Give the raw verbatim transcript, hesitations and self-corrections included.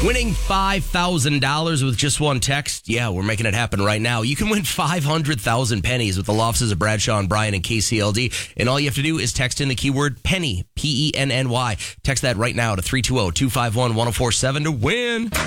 Winning five thousand dollars with just one text? Yeah, we're making it happen right now. You can win five hundred thousand pennies with the law offices of Bradshaw and Bryan and K C L D. And all you have to do is text in the keyword penny, P E N N Y. Text that right now to three two zero, two five one, one zero four seven to win.